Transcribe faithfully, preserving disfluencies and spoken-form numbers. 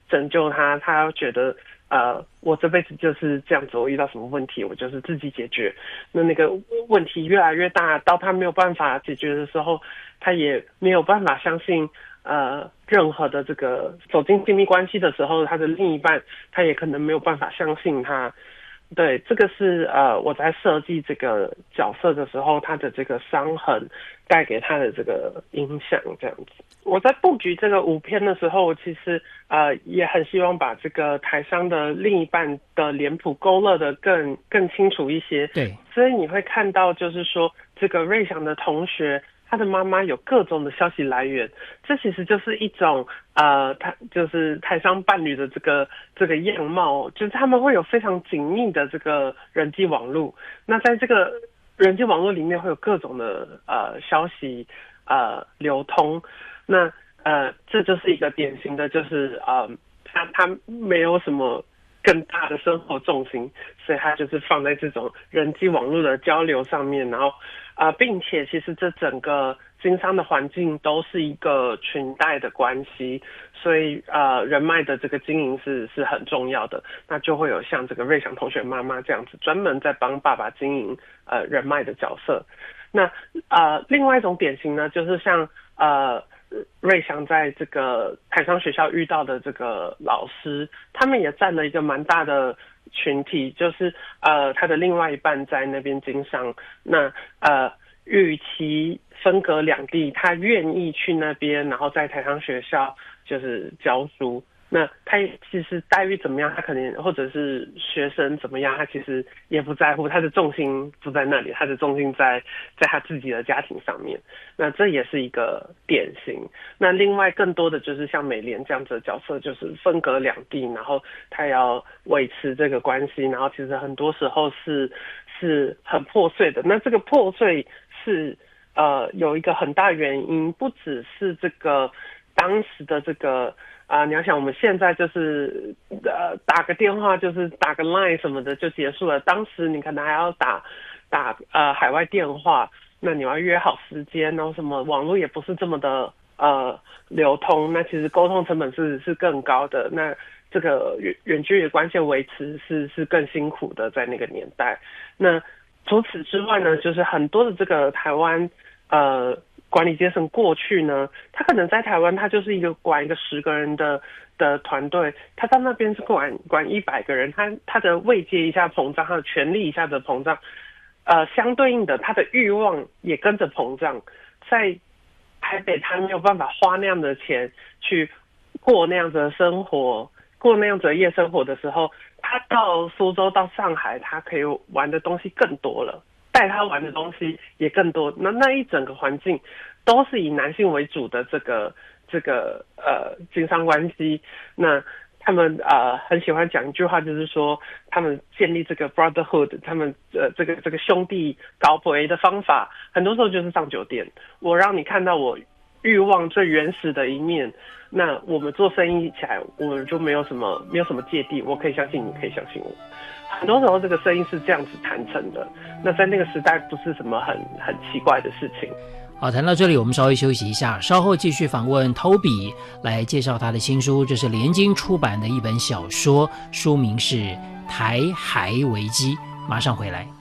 拯救他，他觉得呃，我这辈子就是这样子，我遇到什么问题，我就是自己解决。那那个问题越来越大，到他没有办法解决的时候，他也没有办法相信呃任何的这个走进亲密关系的时候，他的另一半他也可能没有办法相信他。对，这个是呃我在设计这个角色的时候，他的这个伤痕带给他的这个影响，这样子。我在布局这个舞片的时候，我其实呃也很希望把这个台商的另一半的脸谱勾勒的更更清楚一些。 对， 所以你会看到，就是说这个瑞祥的同学，他的妈妈有各种的消息来源，这其实就是一种呃，他就是台商伴侣的这个这个样貌，就是他们会有非常紧密的这个人际网络。那在这个人际网络里面，会有各种的呃消息呃流通。那呃，这就是一个典型的，就是呃，他他没有什么更大的生活重心，所以他就是放在这种人际网络的交流上面，然后啊、呃，并且其实这整个经商的环境都是一个裙带的关系，所以呃，人脉的这个经营是是很重要的。那就会有像这个瑞祥同学妈妈这样子，专门在帮爸爸经营呃人脉的角色。那呃，另外一种典型呢，就是像呃。瑞祥在这个台商学校遇到的这个老师，他们也占了一个蛮大的群体，就是呃他的另外一半在那边经商，那呃与其分隔两地，他愿意去那边，然后在台商学校就是教书。那他其实待遇怎么样，他可能或者是学生怎么样，他其实也不在乎，他的重心不在那里，他的重心在在他自己的家庭上面。那这也是一个典型。那另外更多的就是像美莲这样子的角色，就是分隔两地，然后他要维持这个关系，然后其实很多时候是是很破碎的。那这个破碎是呃有一个很大原因，不只是这个当时的这个。啊、呃，你要想我们现在就是呃打个电话，就是打个 line 什么的就结束了。当时你可能还要打打呃海外电话，那你要约好时间，然后什么网络也不是这么的呃流通，那其实沟通成本是是更高的。那这个远远距离的关系维持是是更辛苦的，在那个年代。那除此之外呢，就是很多的这个台湾呃。管理阶层过去呢，他可能在台湾，他就是一个管一个十个人的的团队，他在那边是管管一百个人，他他的位阶一下膨胀，他的权力一下子膨胀，呃，相对应的，他的欲望也跟着膨胀。在台北，他没有办法花那样的钱去过那样子的生活，过那样子的夜生活的时候，他到苏州、到上海，他可以玩的东西更多了。带他玩的东西也更多，那那一整个环境都是以男性为主的这个这个呃经商关系。那他们呃很喜欢讲一句话，就是说他们建立这个 brotherhood， 他们呃这个这个兄弟搞博的方法，很多时候就是上酒店，我让你看到我欲望最原始的一面。那我们做生意起来，我们就没有什么没有什么芥蒂，我可以相信你，可以相信我。很多时候这个生意是这样子谈成的，那在那个时代不是什么很很奇怪的事情。 好，谈到这里我们稍微休息一下，稍后继续访问 Toby 来介绍他的新书，这是联经出版的一本小说，书名是《台海危机》，马上回来。